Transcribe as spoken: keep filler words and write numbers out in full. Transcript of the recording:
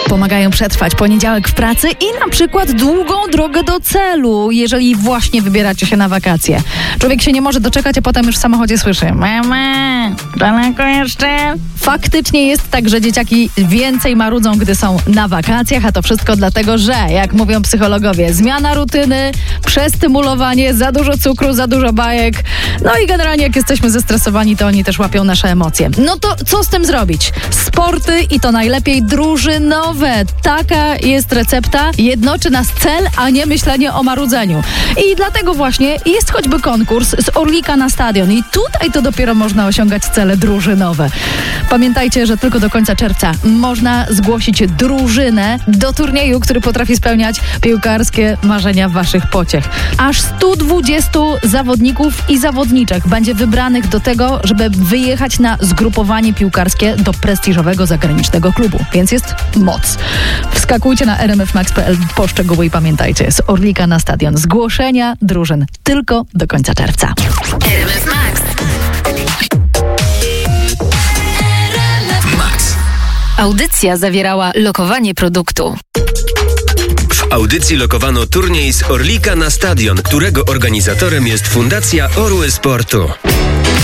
Pomagają przetrwać poniedziałek w pracy i na przykład długą drogę do celu, jeżeli właśnie wybieracie się na wakacje. Człowiek się nie może doczekać, a potem już w samochodzie słyszy: mama, daleko jeszcze? Faktycznie jest tak, że dzieciaki więcej marudzą, gdy są na wakacjach, a to wszystko dlatego, że, jak mówią psychologowie, zmiana rutyny, przestymulowanie, za dużo cukru, za dużo bajek. No i generalnie jak jesteśmy zestresowani, to oni też łapią nasze emocje. No to co z tym zrobić? Sporty i to najlepiej drużynowe. Taka jest recepta. Jednoczy nas cel, a nie myślenie o marudzeniu. I dlatego właśnie jest choćby konkurs z Orlika na stadion. I tutaj to dopiero można osiągać cele drużynowe. Pamiętajcie, że tylko do końca czerwca można zgłosić drużynę do turnieju, który potrafi spełniać piłkarskie marzenia waszych pociech. Aż stu dwudziestu zawodników i zawodniczek będzie wybranych do tego, żeby wyjechać na zgrupowanie piłkarskie do prestiżowego zagranicznego klubu. Więc jest moc. Wskakujcie na r m f max kropka p l po szczegóły i pamiętajcie, z Orlika na stadion. Zgłoszenia drużyn tylko do końca czerwca. R M F Max. Max. Audycja zawierała lokowanie produktu. W audycji lokowano turniej z Orlika na stadion, którego organizatorem jest Fundacja Orły Sportu.